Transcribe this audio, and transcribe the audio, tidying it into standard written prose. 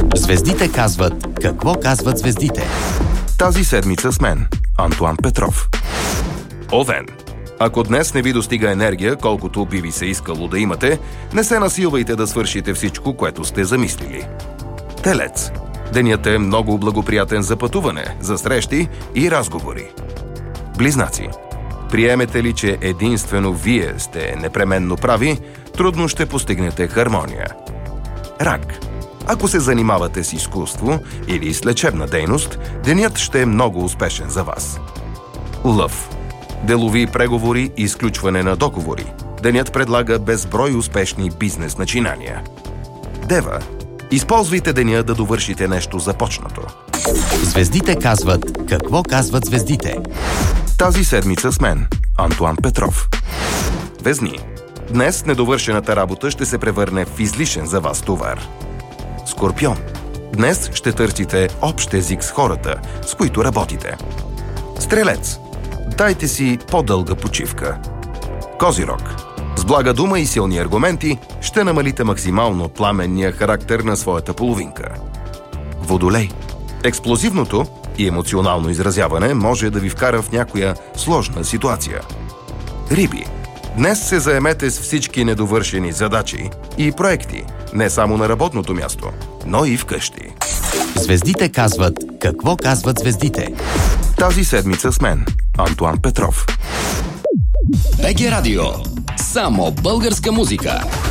Звездите казват какво казват звездите. Тази седмица с мен, Антуан Петров. Овен. Ако днес не ви достига енергия, колкото би ви се искало да имате, не се насилвайте да свършите всичко, което сте замислили. Телец. Денят е много благоприятен за пътуване, за срещи и разговори. Близнаци. Приемете ли, че единствено вие сте непременно прави, трудно ще постигнете хармония. Рак. Ако се занимавате с изкуство или с лечебна дейност, денят ще е много успешен за вас. Лъв. Делови преговори и изключване на договори. Денят предлага безброй успешни бизнес начинания. Дева. Използвайте деня да довършите нещо започнато. Звездите казват какво казват звездите. Тази седмица с мен, Антуан Петров. Везни. Днес недовършената работа ще се превърне в излишен за вас товар. Скорпион. Днес ще търсите общ език с хората, с които работите. Стрелец. Дайте си по-дълга почивка. Козирог. С блага дума и силни аргументи ще намалите максимално пламенния характер на своята половинка. Водолей. Експлозивното и емоционално изразяване може да ви вкара в някоя сложна ситуация. Риби. Днес се заемете с всички недовършени задачи и проекти, не само на работното място, но и вкъщи. Звездите казват какво казват звездите. Тази седмица с мен, Антуан Петров. БГ Радио. Само българска музика.